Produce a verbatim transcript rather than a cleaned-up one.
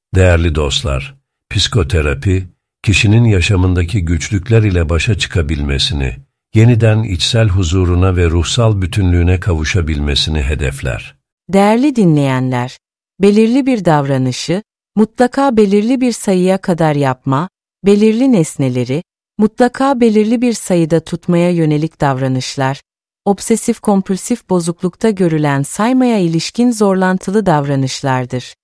Değerli dostlar, psikoterapi, kişinin yaşamındaki güçlükler ile başa çıkabilmesini, yeniden içsel huzuruna ve ruhsal bütünlüğüne kavuşabilmesini hedefler. Değerli dinleyenler, belirli bir davranışı, mutlaka belirli bir sayıya kadar yapma, belirli nesneleri, mutlaka belirli bir sayıda tutmaya yönelik davranışlar, obsesif kompulsif bozuklukta görülen saymaya ilişkin zorlantılı davranışlardır.